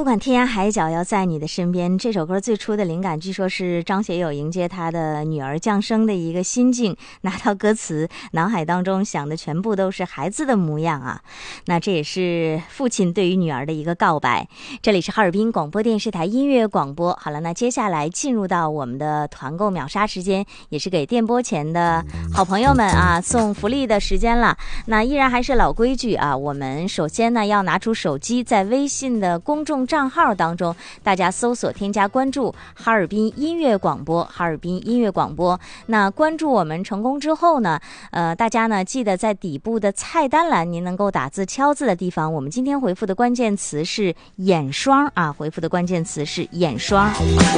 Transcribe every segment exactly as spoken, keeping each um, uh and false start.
不管天涯海角要在你的身边，这首歌最初的灵感据说是张学友迎接他的女儿降生的一个心境，拿到歌词脑海当中想的全部都是孩子的模样啊。那这也是父亲对于女儿的一个告白。这里是哈尔滨广播电视台音乐广播。好了，那接下来进入到我们的团购秒杀时间，也是给电波前的好朋友们啊送福利的时间了。那依然还是老规矩啊，我们首先呢要拿出手机，在微信的公众账号当中，大家搜索添加关注哈尔滨音乐广播，哈尔滨音乐广播。那关注我们成功之后呢，呃，大家呢记得在底部的菜单栏，您能够打字敲字的地方，我们今天回复的关键词是眼霜啊，回复的关键词是眼霜。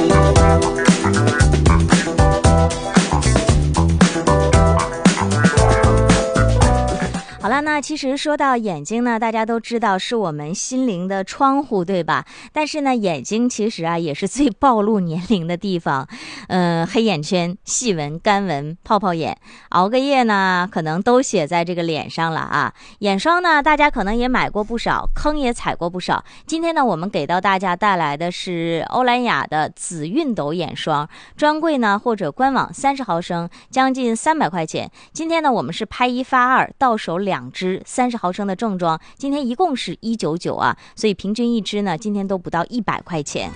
好了，那其实说到眼睛呢，大家都知道是我们心灵的窗户，对吧？但是呢，眼睛其实啊也是最暴露年龄的地方。呃，黑眼圈、细纹、干纹、泡泡眼，熬个夜呢，可能都写在这个脸上了啊。眼霜呢，大家可能也买过不少，坑也踩过不少。今天呢，我们给到大家带来的是欧莱雅的紫熨斗眼霜，专柜呢或者官网三十毫升，将近三百块钱。今天呢，我们是拍一发二，到手两。两支三十毫升的正装，今天一共是一百九十九啊，所以平均一支呢，今天都不到一百块钱。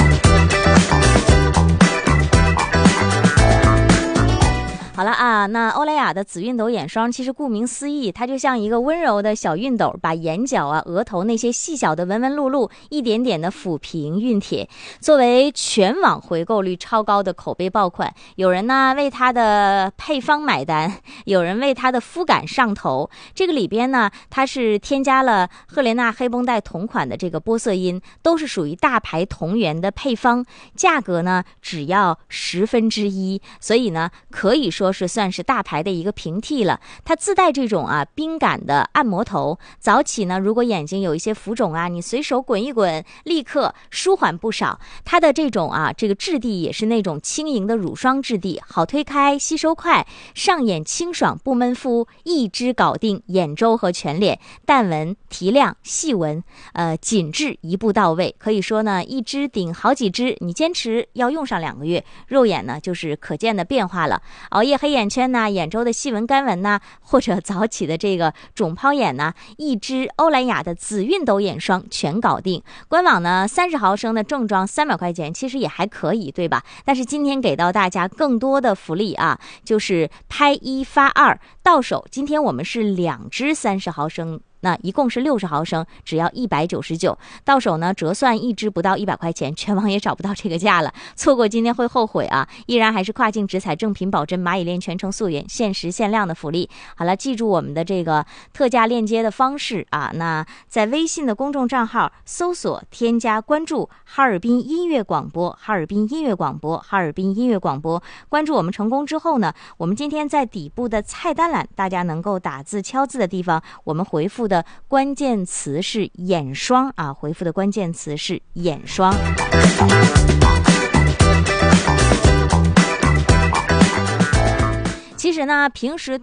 好了啊，那欧莱雅的紫熨斗眼霜其实顾名思义，它就像一个温柔的小熨斗，把眼角啊、额头那些细小的纹纹路路一点点的抚平熨帖。作为全网回购率超高的口碑爆款，有人呢为它的配方买单，有人为它的肤感上头。这个里边呢，它是添加了赫莲娜黑绷带同款的这个玻色因，都是属于大牌同源的配方，价格呢只要十分之一，所以呢可以说是算是大牌的一个平替了。它自带这种啊冰感的按摩头，早起呢如果眼睛有一些浮肿啊，你随手滚一滚，立刻舒缓不少。它的这种啊这个质地也是那种轻盈的乳霜质地，好推开，吸收快，上眼清爽不闷敷，一支搞定眼周和全脸，淡纹提亮细纹呃紧致一步到位。可以说呢一支顶好几支，你坚持要用上两个月，肉眼呢就是可见的变化了。熬夜黑眼圈呐、眼周的细纹干纹呐，或者早起的这个肿泡眼呐，一支欧莱雅的紫熨斗眼霜全搞定。官网呢三十毫升的正装三百块钱，其实也还可以，对吧？但是今天给到大家更多的福利啊，就是拍一发二，到手今天我们是两支三十毫升。那一共是六十毫升，只要一百九十九，到手呢折算一支不到一百块钱，全网也找不到这个价了，错过今天会后悔啊！依然还是跨境直采正品保真蚂蚁链全程溯源，限时限量的福利。好了，记住我们的这个特价链接的方式啊，那在微信的公众账号搜索添加关注哈尔滨音乐广播，哈尔滨音乐广播，哈尔滨音乐广播。关注我们成功之后呢，我们今天在底部的菜单栏，大家能够打字敲字的地方，我们回复的关键词是眼霜啊，回复的关键词是眼霜。其实呢，平时